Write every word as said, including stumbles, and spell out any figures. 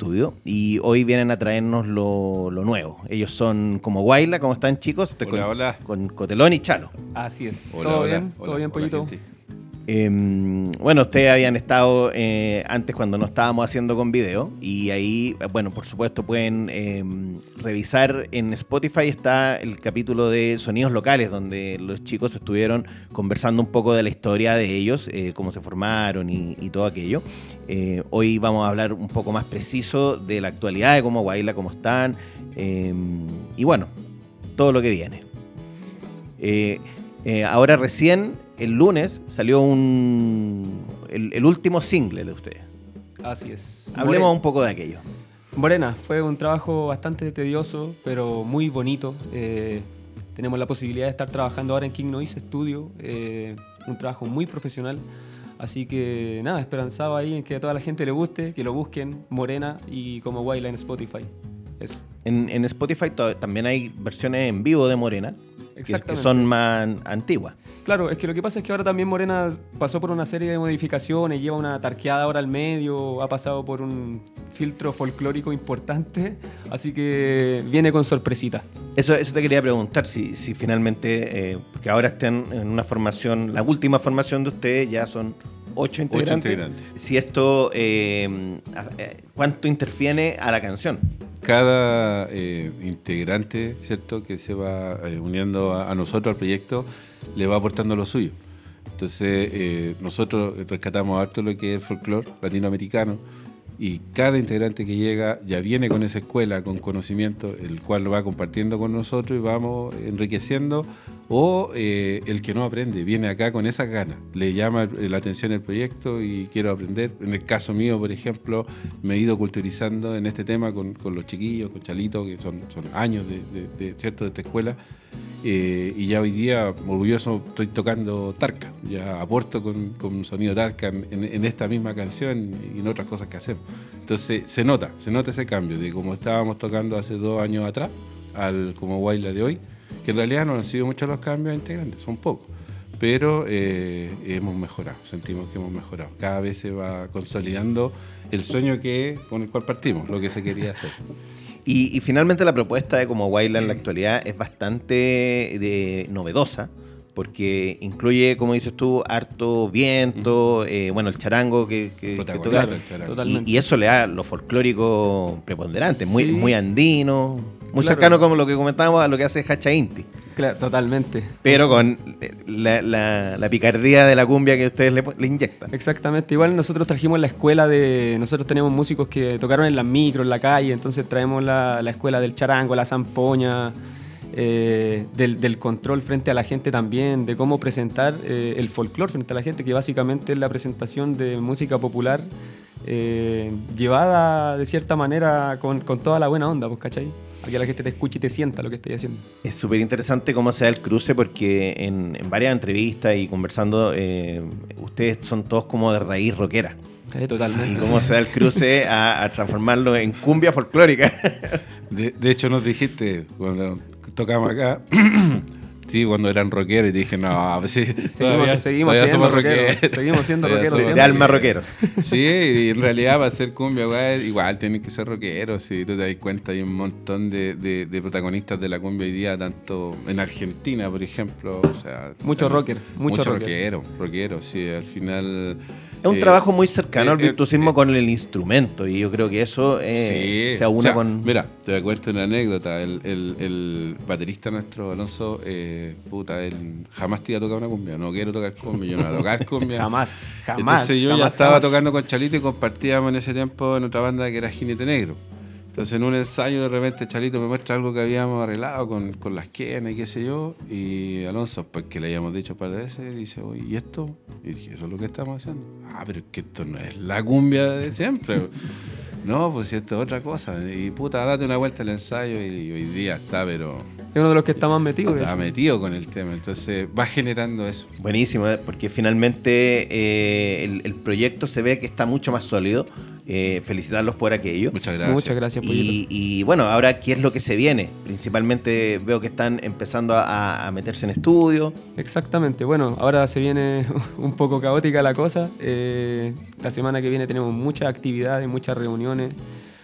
estudio y hoy vienen a traernos lo, lo nuevo. Ellos son como Guayla. ¿Cómo están, chicos? Estoy hola, con, hola. Con Cotelón y Chalo. Así es. Hola, ¿Todo hola, bien? hola, ¿Todo bien, hola, Pollito? Eh, bueno, ustedes habían estado eh, antes cuando no estábamos haciendo con video y ahí, bueno, por supuesto pueden eh, revisar en Spotify, está el capítulo de Sonidos Locales donde los chicos estuvieron conversando un poco de la historia de ellos, eh, cómo se formaron y, y todo aquello. Eh, hoy vamos a hablar un poco más preciso de la actualidad de cómo Guayla, cómo están eh, y bueno, todo lo que viene. Eh, eh, ahora recién el lunes salió un el, el último single de ustedes. Así es. Hablemos Morena. un poco de aquello. Morena, fue un trabajo bastante tedioso, pero muy bonito. Eh, tenemos la posibilidad de estar trabajando ahora en King Noise Studio, eh, un trabajo muy profesional. Así que nada, esperanzado ahí en que a toda la gente le guste, que lo busquen, Morena y como Guayla en Spotify. Eso. En, en Spotify to- también hay versiones en vivo de Morena, que, que Exactamente. son más antiguas. Claro, es que lo que pasa es que ahora también Morena pasó por una serie de modificaciones, lleva una tarqueada ahora al medio, ha pasado por un filtro folclórico importante, así que viene con sorpresita. Eso, eso te quería preguntar, si, si finalmente, eh, porque ahora están en una formación, la última formación de ustedes ya son ocho integrantes. Ocho integrantes. Si esto, eh, eh, ¿cuánto interfiere a la canción? Cada eh, integrante, ¿cierto?, que se va eh, uniendo a, a nosotros, al proyecto, le va aportando lo suyo. Entonces, eh, nosotros rescatamos harto lo que es el folclore latinoamericano y cada integrante que llega ya viene con esa escuela, con conocimiento, el cual lo va compartiendo con nosotros y vamos enriqueciendo. O eh, el que no aprende, viene acá con esas ganas, le llama la atención el proyecto y quiero aprender. En el caso mío, por ejemplo, me he ido culturizando en este tema con, con los chiquillos, con Chalito, que son, son años de, de, de, ¿cierto?, de esta escuela. Eh, y ya hoy día, orgulloso, estoy tocando Tarca, ya aporto con, con sonido Tarca en, en esta misma canción y en otras cosas que hacemos. Entonces se nota, se nota ese cambio de como estábamos tocando hace dos años atrás al como Guayla de hoy, que en realidad no han sido muchos los cambios integrantes, son pocos, pero eh, hemos mejorado, sentimos que hemos mejorado. Cada vez se va consolidando el sueño que con el cual partimos, lo que se quería hacer. Y, y finalmente la propuesta de como Guayla en la actualidad es bastante de, novedosa, porque incluye, como dices tú, harto viento, uh-huh. eh, bueno, el charango que, que, que toca, y, y eso le da lo folclórico preponderante, muy, sí. muy andino, muy claro. cercano como lo que comentábamos a lo que hace Hacha Inti. Claro, totalmente. Pero sí. con la, la, la picardía de la cumbia que ustedes le, le inyectan. Exactamente. Igual nosotros trajimos la escuela de... Nosotros tenemos músicos que tocaron en las micros, en la calle, entonces traemos la, la escuela del charango, la zampoña, eh, del, del control frente a la gente también, de cómo presentar eh, el folclore frente a la gente, que básicamente es la presentación de música popular eh, llevada de cierta manera con, con toda la buena onda, pues, ¿cachai? A que la gente te escuche y te sienta lo que estoy haciendo. Es súper interesante cómo se da el cruce porque en, en varias entrevistas y conversando, eh, ustedes son todos como de raíz rockera. Eh, totalmente. Y cómo se da el cruce a, a transformarlo en cumbia folclórica. De, de hecho nos dijiste, cuando tocamos acá... Sí, cuando eran rockeros y te dije, no, pues sí, seguimos, todavía, seguimos todavía siendo somos rockeros. rockeros. Seguimos siendo rockeros. De alma rockeros. Sí, y en realidad para hacer cumbia, igual, igual tienen que ser rockeros. Si tú te das cuenta, hay un montón de, de, de protagonistas de la cumbia hoy día, tanto en Argentina, por ejemplo. O sea, mucho rocker, mucho, mucho rocker. rockero, rockero, sí, al final... Es un eh, trabajo muy cercano eh, al virtuosismo eh, con el instrumento y yo creo que eso eh, sí, se aúna o sea, con... Mira, te acuerdo una anécdota, el, el, el baterista nuestro, Alonso, eh, puta, él jamás te iba a tocar una cumbia, no quiero tocar cumbia, yo no voy a tocar cumbia. Jamás, jamás. Entonces yo jamás, ya estaba jamás. tocando con Chalito y compartíamos en ese tiempo en otra banda que era Jinete Negro. Entonces en un ensayo de repente Chalito me muestra algo que habíamos arreglado con, con las quenas y qué sé yo, y Alonso, pues que le habíamos dicho un par de veces, dice, oye, ¿y esto? Y dije, eso es lo que estamos haciendo. Ah, pero es que esto no es la cumbia de siempre. No, pues esto es otra cosa. Y puta, date una vuelta al ensayo y, y hoy día está, pero... Es uno de los que está más metido. Está metido con el tema, entonces va generando eso. Buenísimo, porque finalmente eh, el, el proyecto se ve que está mucho más sólido. Eh, felicitarlos por aquello. Muchas gracias. Muchas gracias, Pollito. Y, y bueno, ahora, ¿qué es lo que se viene? Principalmente veo que están empezando a, a meterse en estudio. Exactamente. Bueno, ahora se viene un poco caótica la cosa. Eh, la semana que viene tenemos muchas actividades, muchas reuniones.